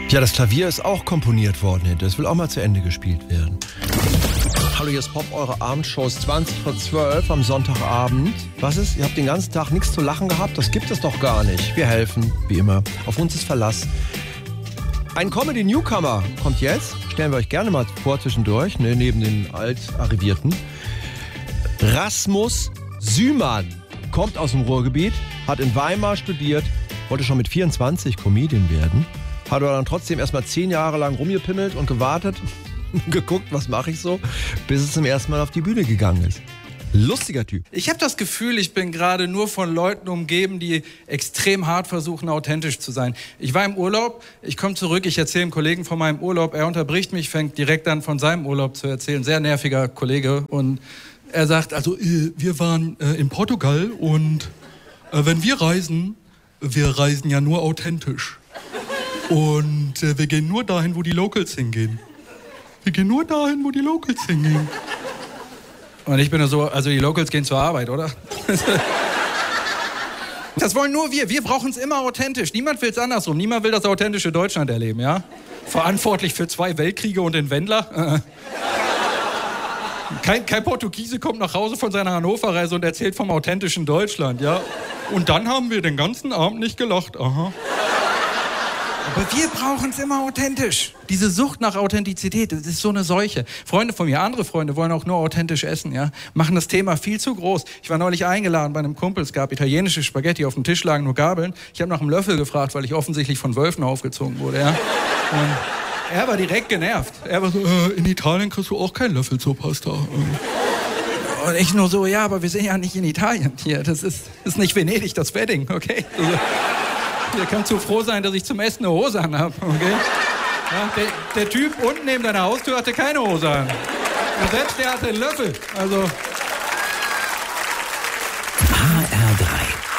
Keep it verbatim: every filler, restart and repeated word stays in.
Ja, das Klavier ist auch komponiert worden. Das will auch mal zu Ende gespielt werden. Hallo, hier ist Pop, eure Abendshows zwanzig vor zwölf am Sonntagabend. Was ist? Ihr habt den ganzen Tag nichts zu lachen gehabt? Das gibt es doch gar nicht. Wir helfen, wie immer. Auf uns ist Verlass. Ein Comedy-Newcomer kommt jetzt. Stellen wir euch gerne mal vor zwischendurch, ne, neben den Alt-Arrivierten. Rasmus Sümann kommt aus dem Ruhrgebiet, hat in Weimar studiert, wollte schon mit vierundzwanzig Comedian werden. Hat aber dann trotzdem erstmal zehn Jahre lang rumgepimmelt und gewartet, geguckt, was mache ich so, bis es zum ersten Mal auf die Bühne gegangen ist. Lustiger Typ. Ich habe das Gefühl, ich bin gerade nur von Leuten umgeben, die extrem hart versuchen, authentisch zu sein. Ich war im Urlaub, ich komme zurück, ich erzähle dem Kollegen von meinem Urlaub, er unterbricht mich, fängt direkt an, von seinem Urlaub zu erzählen. Sehr nerviger Kollege. Und er sagt, also wir waren äh, in Portugal und äh, wenn wir reisen, wir reisen ja nur authentisch. Und äh, wir gehen nur dahin, wo die Locals hingehen. Wir gehen nur dahin, wo die Locals hingehen. Und ich bin da so, also die Locals gehen zur Arbeit, oder? Das wollen nur wir. Wir brauchen es immer authentisch. Niemand will es andersrum. Niemand will das authentische Deutschland erleben, ja? Verantwortlich für zwei Weltkriege und den Wendler. Kein, kein Portugiese kommt nach Hause von seiner Hannover-Reise und erzählt vom authentischen Deutschland, ja? Und dann haben wir den ganzen Abend nicht gelacht. Aha. Aber wir brauchen es immer authentisch. Diese Sucht nach Authentizität, das ist so eine Seuche. Freunde von mir, andere Freunde wollen auch nur authentisch essen, ja? Machen das Thema viel zu groß. Ich war neulich eingeladen bei einem Kumpel, es gab italienische Spaghetti, auf dem Tisch lagen nur Gabeln. Ich habe nach einem Löffel gefragt, weil ich offensichtlich von Wölfen aufgezogen wurde, ja? Und er war direkt genervt. Er war so, äh, in Italien kriegst du auch keinen Löffel zur Pasta. Und ich nur so, ja, aber wir sind ja nicht in Italien hier. Das ist, ist nicht Venedig, das Wedding, okay? Also, ihr könnt so froh sein, dass ich zum Essen eine Hose anhabe, okay? Ja, der, der Typ unten neben deiner Haustür hatte keine Hose an. Und selbst der hatte einen Löffel. Also. H R drei